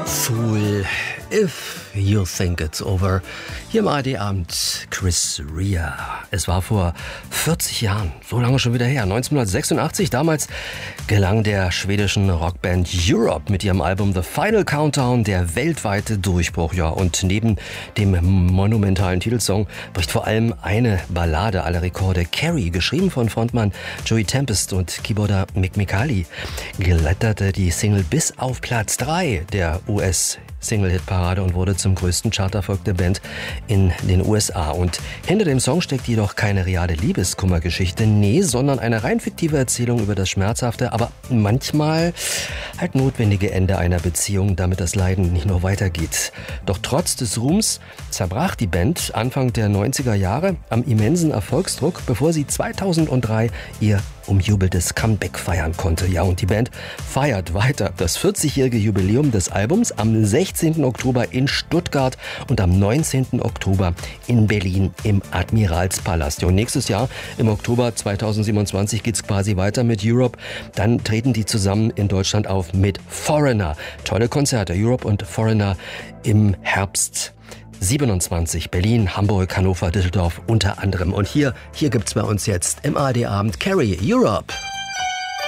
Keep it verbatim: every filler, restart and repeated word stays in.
Fool, if you think it's over. Hier im A R D-Abend Chris Rea. Es war vor vierzig Jahren, so lange schon wieder her, neunzehnhundertsechsundachtzig. Damals gelang der schwedischen Rockband Europe mit ihrem Album The Final Countdown der weltweite Durchbruch. Ja, und neben dem monumentalen Titelsong bricht vor allem eine Ballade aller Rekorde. Carrie, geschrieben von Frontmann Joey Tempest und Keyboarder Mick McCarthy, geletterte die Single bis auf Platz drei der U S-Single-Hit-Parade und wurde zum größten Charterfolg der Band in den U S A. Und hinter dem Song steckt jedoch keine reale Liebeskummergeschichte, nee, sondern eine rein fiktive Erzählung über das schmerzhafte, aber manchmal halt notwendige Ende einer Beziehung, damit das Leiden nicht noch weitergeht. Doch trotz des Ruhms zerbrach die Band Anfang der neunziger Jahre am immensen Erfolgsdruck, bevor sie zweitausenddrei ihr umjubeltes Comeback feiern konnte. Ja, und die Band feiert weiter das vierzigjährige Jubiläum des Albums am sechzehnten Oktober in Stuttgart und am neunzehnten Oktober in Berlin im Admiralspalast. Ja, und nächstes Jahr, im Oktober zweitausendsiebenundzwanzig, geht's quasi weiter mit Europe. Dann treten die zusammen in Deutschland auf mit Foreigner. Tolle Konzerte, Europe und Foreigner im Herbst siebenundzwanzig, Berlin, Hamburg, Hannover, Düsseldorf unter anderem. Und hier, hier gibt's bei uns jetzt im A R D-Abend Carrie, Europe.